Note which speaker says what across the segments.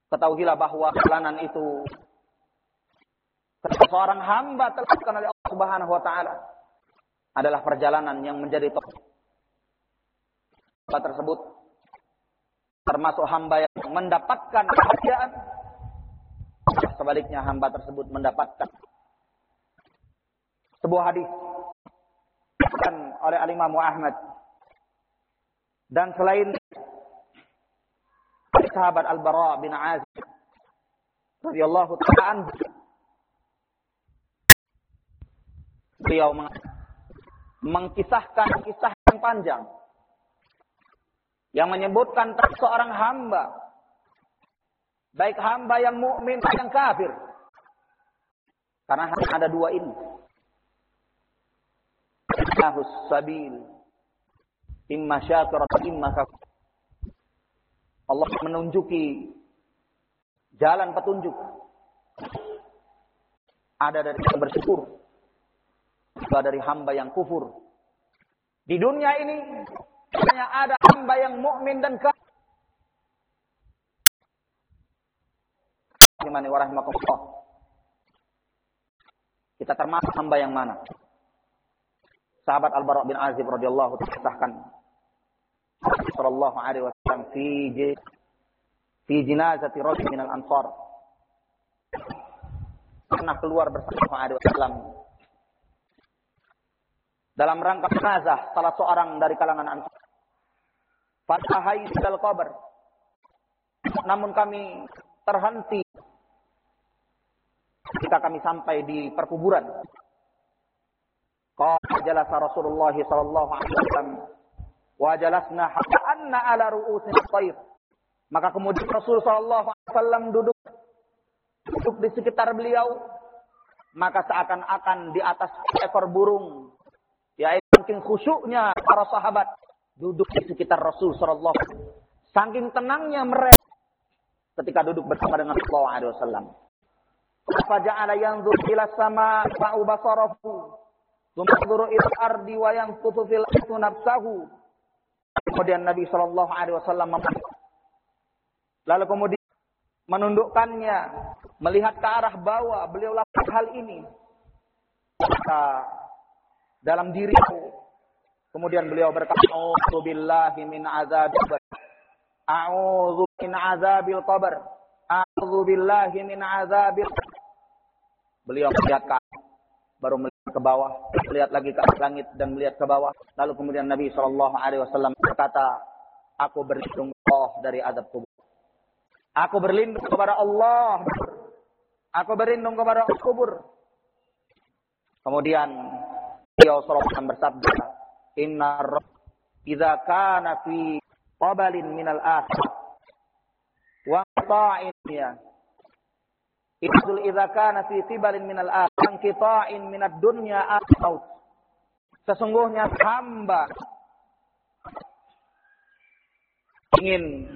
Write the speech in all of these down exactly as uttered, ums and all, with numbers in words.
Speaker 1: Ketahuilah bahwa perjalanan itu seorang hamba telah oleh Allah Subhanahu wa taala adalah perjalanan yang menjadi taufik. Hamba tersebut termasuk hamba yang mendapatkan kebahagiaan. Sebaliknya hamba tersebut mendapatkan sebuah hadis oleh Al-Imam Ahmad dan selain sahabat Al-Bara bin Azib radhiyallahu ta'ala anhu, beliau mengkisahkan kisah yang panjang yang menyebutkan tentang seorang hamba, baik hamba yang mukmin atau yang kafir, karena ada dua ini. Nahus sabil imma syakir atau imma kafir. Allah menunjuki jalan petunjuk. Ada dari yang bersyukur, ada dari hamba yang kufur. Di dunia ini hanya ada hamba yang mukmin dan kafir. Imani wa rahimakumullah. Kita termasuk hamba yang mana? Sahabat Al-Bara bin Azib radhiyallahu ta'ala kisahkan sallallahu alaihi wasallam fi fi jinazati rajul min al-ansar. Pernah keluar bersama alaihi wasallam dalam rangka jenazah salah seorang dari kalangan Ansar. Fatahai dal qabr. Namun kami terhenti ketika kami sampai di perkuburan. Qala jalasa Rasulullah sallallahu alaihi wasallam wa jalasna hatta anna ala ru'usil tayr. Maka kemudian Rasul sallallahu alaihi wasallam duduk duduk di sekitar beliau, maka seakan-akan di atas ekor burung. Ya, saking khusyuknya para sahabat duduk di sekitar Rasul sallallahu alaihi wasallam. Saking tenangnya mereka ketika duduk bersama dengan sallallahu alaihi wasallam. Fa ja'ala yanzur ila sama fa'u basarahu. Tsumma yanzuru ila ardi wa yanqutu fil ardi nafsahu. Kemudian Nabi sallallahu alaihi wasallam lalu kemudian menundukkannya, melihat ke arah bawah. Beliau lakukan hal ini. Maka dalam diriku, kemudian beliau berkata, "A'udzu billahi min azabil qabr. A'udzu min azabil qabr. A'udzu billahi min azabil." Beliau melihat ke atas, baru melihat ke bawah, melihat lagi ke langit dan melihat ke bawah. Lalu kemudian Nabi sallallahu alaihi wasallam berkata, "Aku berlindung Allah dari azab kubur. Aku berlindung kepada Allah. Aku berlindung kepada kubur." Kemudian beliau sallallahu alaihi wasallam bersabda, "Inna rabb idza kana fi qabalin minal akhirah wa qita'in ya. Idul idza kana fi tibalin minal akhirah qita'in minad dunya al-maut." Sesungguhnya hamba ingin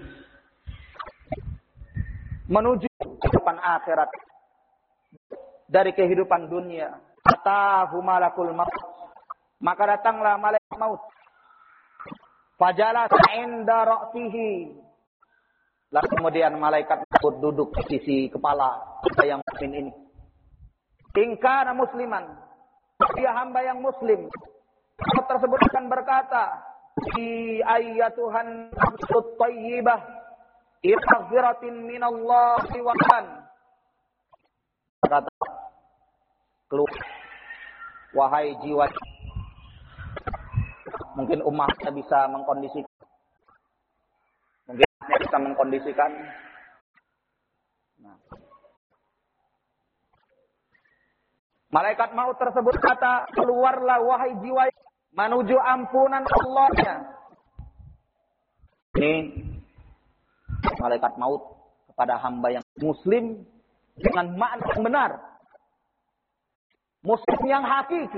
Speaker 1: menuju kehidupan akhirat dari kehidupan dunia, atahu malakul maut, maka datanglah malaikat maut. Fajalasa inda ra'sihi. Lalu kemudian malaikat maut duduk di sisi kepala yang mukmin ini. In kana musliman, dia hamba yang muslim. Maut tersebut akan berkata, "Fi ayyatuhan nafsut thayyibah, ighfiratin minallahi wa kan." Kata, "Keluar, wahai jiwa." Mungkin umatnya bisa mengkondisikan. Mungkin umatnya bisa mengkondisikan. Nah. Malaikat maut tersebut kata, "Keluarlah wahai jiwa menuju ampunan Allah-Nya." Ini malaikat maut kepada hamba yang muslim dengan makna yang benar. Muslim yang hakiki.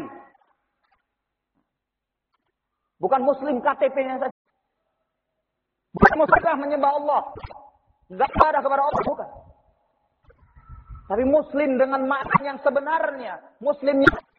Speaker 1: Bukan muslim K T P-nya saja. Bukan muslim menyembah Allah. Enggak ada kepada Allah, bukan. Tapi muslim dengan makna yang sebenarnya. Muslim yang